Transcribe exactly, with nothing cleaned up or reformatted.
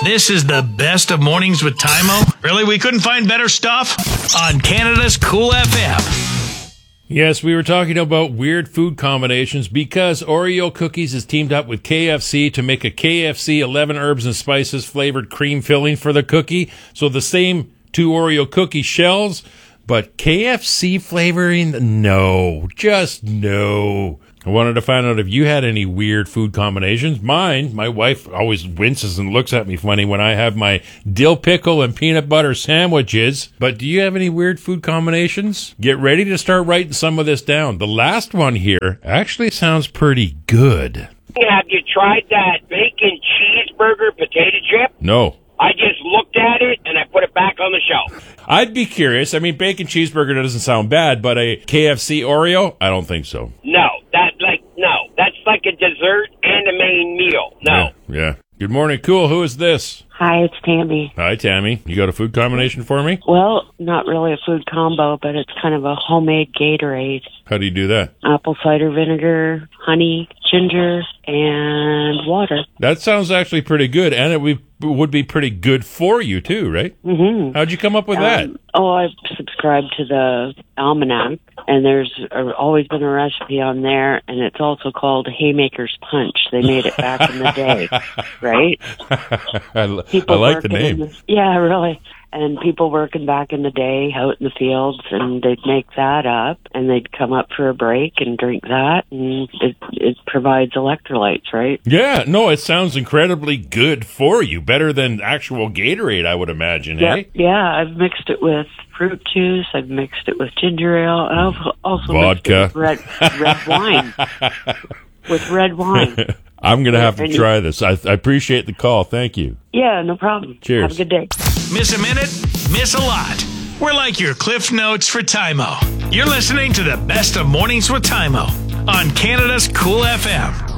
This is the best of Mornings with Tymo. Really, we couldn't find better stuff? On Canada's Cool F M. Yes, we were talking about weird food combinations because Oreo Cookies has teamed up with K F C to make a K F C eleven herbs and spices flavored cream filling for the cookie. So the same two Oreo cookie shells, but K F C flavoring? No, just no. I wanted to find out if you had any weird food combinations. Mine, my wife always winces and looks at me funny when I have my dill pickle and peanut butter sandwiches. But do you have any weird food combinations? Get ready to start writing some of this down. The last one here actually sounds pretty good. Have you tried that bacon cheeseburger potato chip? No. I just looked at it and I put it back on the shelf. I'd be curious. I mean, bacon cheeseburger doesn't sound bad, but a K F C Oreo? I don't think so. No, that like no. That's like a dessert and a main meal. No. Yeah. yeah. Good morning, Cool. Who is this? Hi, it's Tammy. Hi, Tammy. You got a food combination for me? Well, not really a food combo, but it's kind of a homemade Gatorade. How do you do that? Apple cider vinegar, honey, ginger, and water. That sounds actually pretty good, and it would would be pretty good for you, too, right? Mm-hmm. How'd you come up with um, that? Oh, I've subscribed to the Almanac, and there's a, always been a recipe on there, and it's also called Haymaker's Punch. They made it back in the day, right? I, People I like the name. The, yeah, really. And people working back in the day out in the fields, and they'd make that up, and they'd come up for a break and drink that, and it, it provides electrolytes, right? Yeah, no, it sounds incredibly good for you. Better than actual Gatorade, I would imagine, yeah, eh? Yeah, I've mixed it with fruit juice, I've mixed it with ginger ale, and I've also Vodka. mixed it with red, red wine. With red wine. I'm going to have to and try this. I, I appreciate the call. Thank you. Yeah, no problem. Cheers. Have a good day. Miss a minute? Miss a lot. We're like your Cliff Notes for Tymo. You're listening to the best of Mornings with Tymo on Canada's Cool F M.